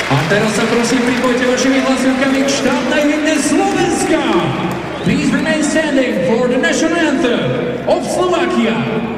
A teraz sa prosím pripojte vašimi hlasivkami k štátnej hymne Slovenska. Please remain standing for the national anthem of Slovakia.